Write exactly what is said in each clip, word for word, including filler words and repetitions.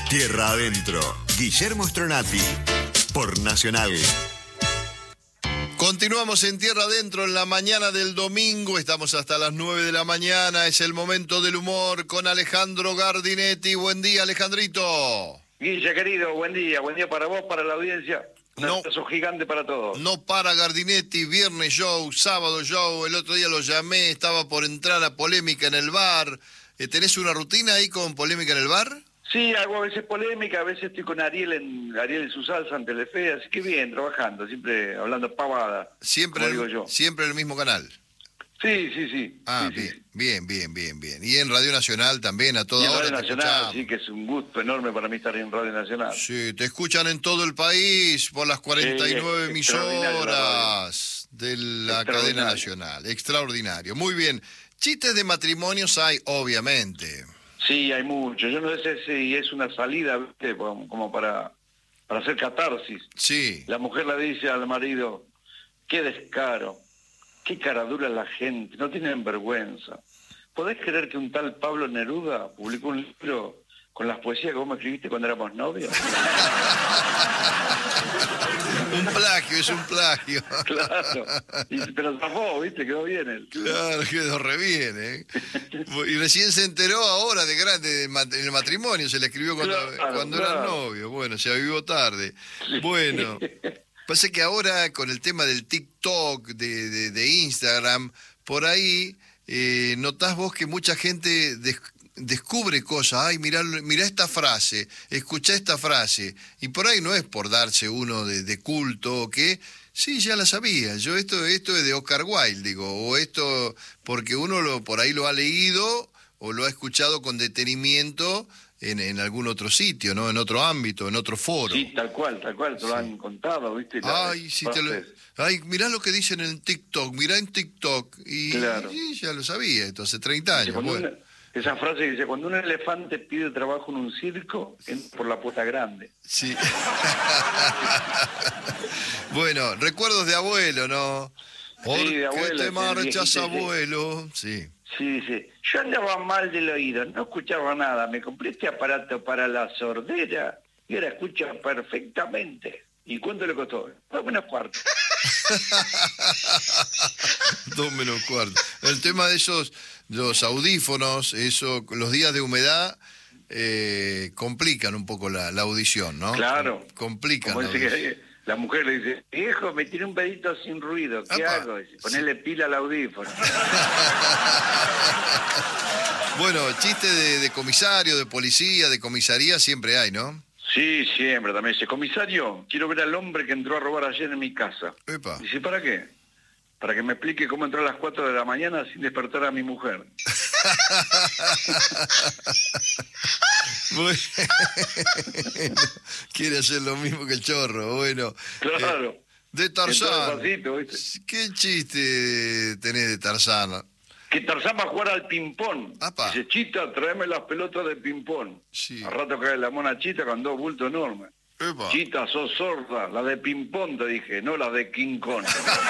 Tierra Adentro, Guillermo Stronati, por Nacional. Continuamos en Tierra Adentro en la mañana del domingo, estamos hasta las nueve de la mañana, es el momento del humor con Alejandro Gardinetti. Buen día, Alejandrito. Guilla, querido, buen día, buen día para vos, para la audiencia. Un No, abrazo gigante para todos. No para Gardinetti, viernes show, sábado show, el otro día lo llamé, estaba por entrar a Polémica en el bar. Eh, ¿Tenés una rutina ahí con Polémica en el bar? Sí, hago a veces polémica, a veces estoy con Ariel en Ariel en su salsa en Telefe, así que bien, trabajando, siempre hablando pavada. Siempre, como digo el, yo. siempre el mismo canal. Sí, sí, sí. Ah, sí, bien, sí. bien, bien, bien, bien. Y en Radio Nacional también, a toda Y en hora Radio te Nacional, escuchamos. sí, que es un gusto enorme para mí estar en Radio Nacional. Sí, te escuchan en todo el país por las cuarenta y nueve Sí, extraordinario la emisoras de la cadena Extraordinario. nacional. Extraordinario. Muy bien. Chistes de matrimonios hay, obviamente. Sí, hay mucho. Yo no sé si es una salida, ¿viste? como como para, para hacer catarsis. Sí. La mujer le dice al marido, qué descaro, qué cara dura la gente, no tienen vergüenza. ¿Podés creer que un tal Pablo Neruda publicó un libro con las poesías que vos me escribiste cuando éramos novios? Un plagio, es un plagio. Claro, y, pero zafó, ¿viste? Quedó bien él. Claro, quedó re bien, ¿eh? Y recién se enteró ahora de grande del mat- en el matrimonio, se le escribió cuando, Claro, cuando claro. eran novios. Bueno, se avivó tarde. Bueno, pasa que ahora con el tema del TikTok, de, de, de Instagram, por ahí eh, notás vos que mucha gente des- descubre cosas. Ay, mirá, mirá esta frase, escuchá esta frase. Y por ahí no es por darse uno de, de culto o qué. Sí, ya la sabía. Yo esto, esto es de Oscar Wilde, digo, o esto porque uno lo, por ahí lo ha leído o lo ha escuchado con detenimiento en, en algún otro sitio, ¿no? En otro ámbito, en otro foro. Sí, tal cual, tal cual, te lo Sí. han contado, ¿viste? La- Ay, sí te lo... entonces, Ay, mirá lo que dicen en TikTok, mirá en TikTok. Y, Claro. y ya lo sabía, esto hace treinta dice, años. cuando Bueno. una- esa frase que dice, cuando un elefante pide trabajo en un circo, entra por la puerta grande. Sí. Bueno, recuerdos de abuelo, ¿no? ¿Por Sí, de qué abuelo, te sí, marchas, viejito, sí. abuelo? Sí. Sí, dice, yo andaba mal del oído, no escuchaba nada, me compré este aparato para la sordera y ahora escucho perfectamente. ¿Y cuánto le costó? Dos menos cuarto. Dos menos cuarto. El tema de esos, los audífonos, eso, los días de humedad eh, complican un poco la, la audición, ¿no? Claro. Complican. Como la dice audición. que la mujer le dice, viejo, me tiene un pedito sin ruido, ¿qué Apa. hago? Dice, ponerle pila al audífono. Bueno, chistes de, de comisario, de policía, de comisaría siempre hay, ¿no? Sí, siempre también. Dice, comisario, quiero ver al hombre que entró a robar ayer en mi casa. Epa. Dice, ¿para qué? Para que me explique cómo entró a las cuatro de la mañana sin despertar a mi mujer. Bueno, quiere hacer lo mismo que el chorro, bueno. Claro. Eh, de Entró Tarzán. despacito, ¿viste? ¿Qué chiste tenés de Tarzán? Que Tarzán va a jugar al ping-pong. Apa. Dice, Chita, tráeme las pelotas de ping-pong. Sí. Al rato cae la mona Chita con dos bultos enormes. Epa. Chita, sos sorda, la de ping-pong te dije, no la de King Kong.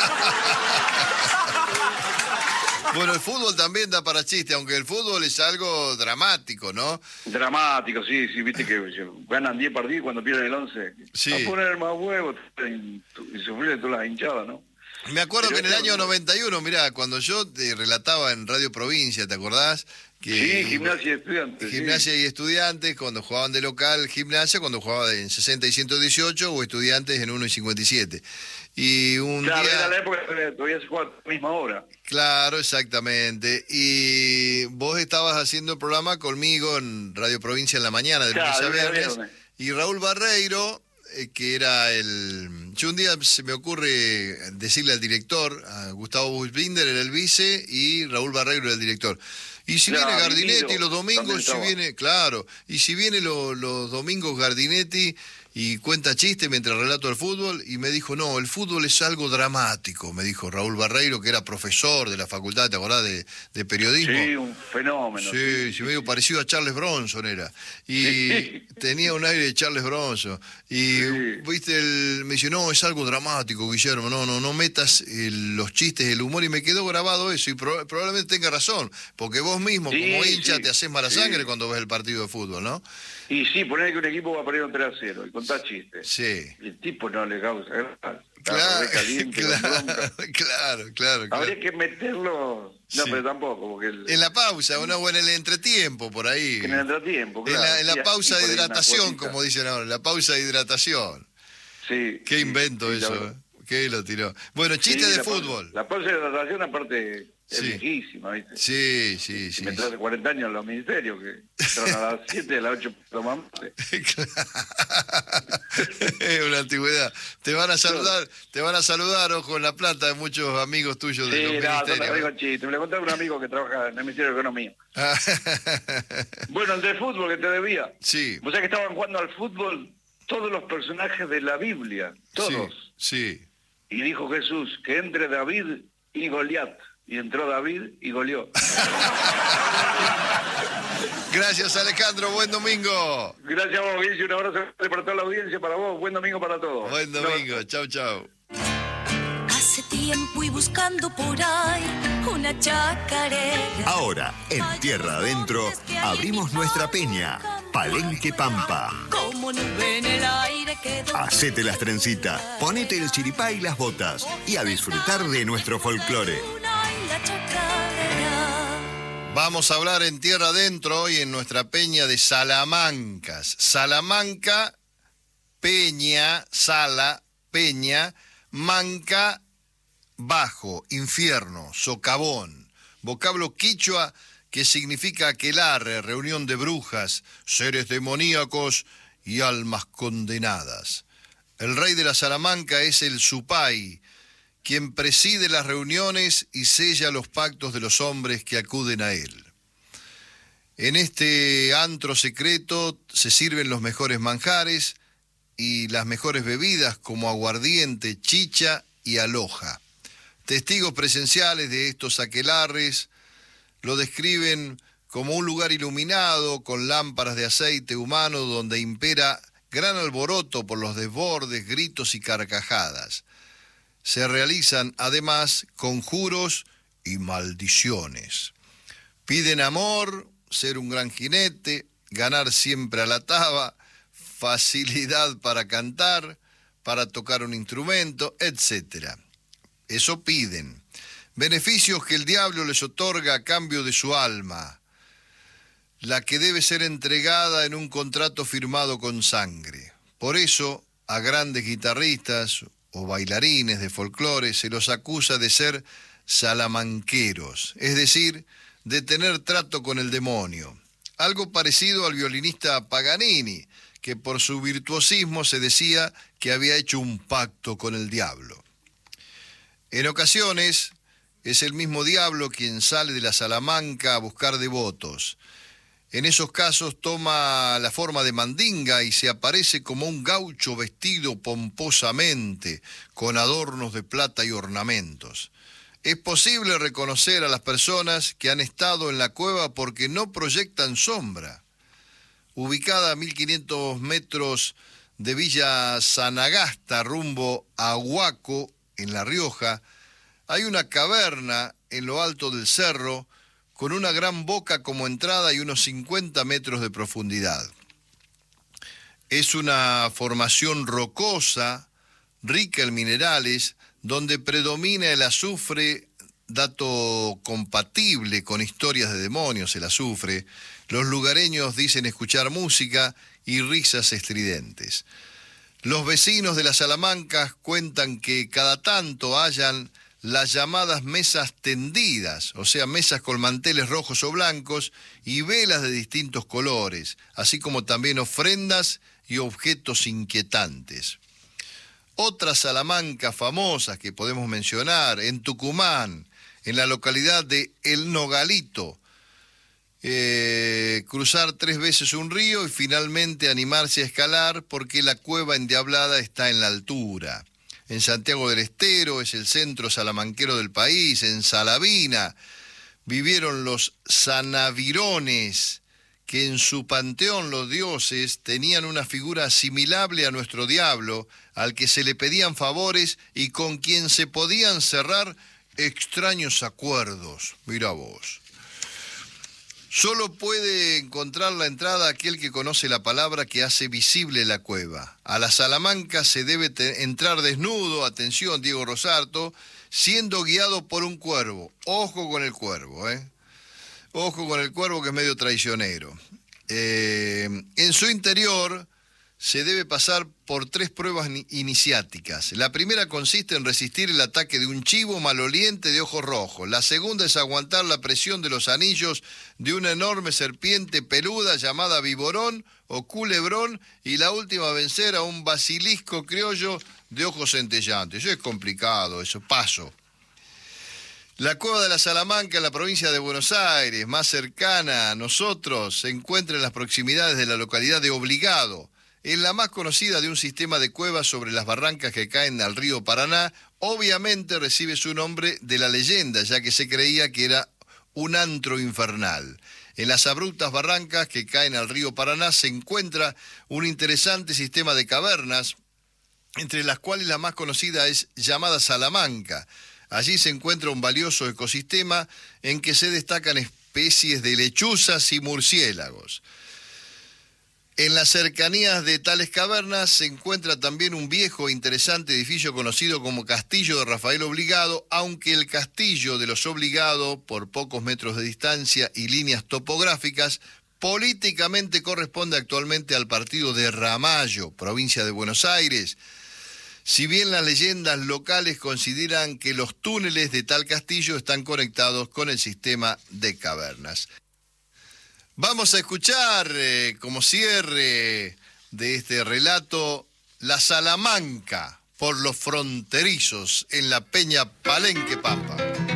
Bueno, el fútbol también da para chiste, aunque el fútbol es algo dramático, ¿no? Dramático, sí, sí, viste que ganan diez partidos cuando pierden el once. Sí. A poner más huevos y, y sufrir de todas las hinchadas, ¿no? Me acuerdo Pero que en el esto- año noventa y uno, mirá, cuando yo te relataba en Radio Provincia, ¿te acordás? Que Sí, gimnasia y estudiantes. Gimnasia y estudiantes, cuando jugaban de local, gimnasia, cuando jugaba en sesenta y ciento dieciocho, o estudiantes en uno y cincuenta y siete. Y un Claro, día... era la época que todavía se jugaba a la misma hora. Claro, exactamente. Y vos estabas haciendo el programa conmigo en Radio Provincia en la mañana, de lunes Claro, a de lunes a viernes. viernes. Y Raúl Barreiro, eh, que era el... Yo un día se me ocurre decirle al director, a Gustavo Buchbinder era el vice y Raúl Barreiro era el director. Y si Claro, viene Gardinetti Guido los domingos, también si estaba. viene, claro, y si viene lo- los domingos Gardinetti y cuenta chiste mientras relato el fútbol, y me dijo, no, el fútbol es algo dramático, me dijo Raúl Barreiro, que era profesor de la facultad, ¿te acordás? De, de periodismo. Sí, un fenómeno. Sí, sí, sí, medio parecido a Charles Bronson era. Y Sí. tenía un aire de Charles Bronson. Y, Sí. viste, el, me dice, no, es algo dramático, Guillermo, no, no, no metas el- los chistes, el humor, y me quedó grabado eso, y pro- probablemente tenga razón, porque vos mismo, Sí, como hincha, sí, te haces mala sí. sangre cuando ves el partido de fútbol, ¿no? Y sí, poner que un equipo va a perder un tres a cero y contás chistes. Sí. Y el tipo no le causa gracia. Está Claro, re caliente, con claro, bronca. claro, claro, claro. Habría que meterlo... No, Sí. pero tampoco, porque... El... En la pausa, una buena en el entretiempo, por ahí. En el entretiempo, En claro. la, en la Sí, pausa así de por ahí una hidratación, cuotita. como dicen ahora, la pausa de hidratación. Sí. Qué sí, invento sí, la eso, verdad. ¿eh? ¿Qué lo tiró? Bueno, chiste Sí, de la pausa- fútbol. La pausa de hidratación, aparte, es Sí. viejísima, ¿viste? Sí, sí, Y sí. me trae cuarenta años en los ministerios, que entran a las siete, a las ocho toman mate. Es una antigüedad. Te van a saludar, te van a saludar, ojo, en La Plata, muchos amigos tuyos de Sí, los no, no te ministerios. digo chiste. Me lo contaba un amigo que trabaja en el Ministerio de Economía. Bueno, el de fútbol que te debía. Sí, O sea que estaban jugando al fútbol todos los personajes de la Biblia, todos. sí, sí. Y dijo Jesús que entre David y Goliat. Y entró David y goleó. Gracias, Alejandro, buen domingo. Gracias a vos, Guille. Un abrazo para toda la audiencia, para vos. Buen domingo para todos. Buen domingo, chau, chau. Hace tiempo y buscando por ahí una chacarera. Ahora, en Tierra Adentro, abrimos nuestra peña, Palenque Pampa. Como nube en el aire quedó. Hacete las trencitas, ponete el chiripá y las botas y a disfrutar de nuestro folclore. Una y la chacarera. Vamos a hablar en Tierra Adentro hoy en nuestra peña de Salamancas. Salamanca, peña, sala, peña, manca, bajo, infierno, socavón. Vocablo quichua que significa aquelarre, reunión de brujas, seres demoníacos y almas condenadas. El rey de la Salamanca es el Supay, quien preside las reuniones y sella los pactos de los hombres que acuden a él. En este antro secreto se sirven los mejores manjares y las mejores bebidas como aguardiente, chicha y aloja. Testigos presenciales de estos aquelarres lo describen como un lugar iluminado con lámparas de aceite humano donde impera gran alboroto por los desbordes, gritos y carcajadas. Se realizan además conjuros y maldiciones. Piden amor, ser un gran jinete, ganar siempre a la taba, facilidad para cantar, para tocar un instrumento, etcétera. Eso piden. Beneficios que el diablo les otorga a cambio de su alma, la que debe ser entregada en un contrato firmado con sangre. Por eso, a grandes guitarristas o bailarines de folclore se los acusa de ser salamanqueros, es decir, de tener trato con el demonio. Algo parecido al violinista Paganini, que por su virtuosismo se decía que había hecho un pacto con el diablo. En ocasiones, es el mismo diablo quien sale de la Salamanca a buscar devotos. En esos casos toma la forma de mandinga y se aparece como un gaucho vestido pomposamente, con adornos de plata y ornamentos. Es posible reconocer a las personas que han estado en la cueva porque no proyectan sombra. Ubicada a mil quinientos metros de Villa Sanagasta, rumbo a Huaco, en La Rioja, hay una caverna en lo alto del cerro con una gran boca como entrada y unos cincuenta metros de profundidad. Es una formación rocosa, rica en minerales, donde predomina el azufre, dato compatible con historias de demonios, el azufre. Los lugareños dicen escuchar música y risas estridentes. Los vecinos de las Salamancas cuentan que cada tanto hallan las llamadas mesas tendidas, o sea, mesas con manteles rojos o blancos y velas de distintos colores, así como también ofrendas y objetos inquietantes. Otras Salamancas famosas que podemos mencionar, en Tucumán, en la localidad de El Nogalito, eh, cruzar tres veces un río y finalmente animarse a escalar porque la cueva endiablada está en la altura. En Santiago del Estero, es el centro salamanquero del país, en Salavina, vivieron los sanavirones, que en su panteón los dioses tenían una figura asimilable a nuestro diablo, al que se le pedían favores y con quien se podían cerrar extraños acuerdos. Mira vos. Solo puede encontrar la entrada aquel que conoce la palabra que hace visible la cueva. A la Salamanca se debe entrar desnudo, atención Diego Rosarto, siendo guiado por un cuervo. Ojo con el cuervo, ¿eh? Ojo con el cuervo, que es medio traicionero. Eh, en su interior se debe pasar por tres pruebas iniciáticas. La primera consiste en resistir el ataque de un chivo maloliente de ojos rojos. La segunda es aguantar la presión de los anillos de una enorme serpiente peluda llamada viborón o culebrón. Y la última, vencer a un basilisco criollo de ojos centellantes. Eso es complicado, eso, paso. La Cueva de la Salamanca, en la provincia de Buenos Aires, más cercana a nosotros, se encuentra en las proximidades de la localidad de Obligado. Es la más conocida de un sistema de cuevas sobre las barrancas que caen al río Paraná. Obviamente recibe su nombre de la leyenda, ya que se creía que era un antro infernal. En las abruptas barrancas que caen al río Paraná se encuentra un interesante sistema de cavernas, entre las cuales la más conocida es llamada Salamanca. Allí se encuentra un valioso ecosistema en que se destacan especies de lechuzas y murciélagos. En las cercanías de tales cavernas se encuentra también un viejo e interesante edificio conocido como Castillo de Rafael Obligado, aunque el Castillo de los Obligado, por pocos metros de distancia y líneas topográficas, políticamente corresponde actualmente al partido de Ramallo, provincia de Buenos Aires. Si bien las leyendas locales consideran que los túneles de tal castillo están conectados con el sistema de cavernas. Vamos a escuchar, eh, como cierre de este relato, la Salamanca por los fronterizos en la Peña Palenque Pampa.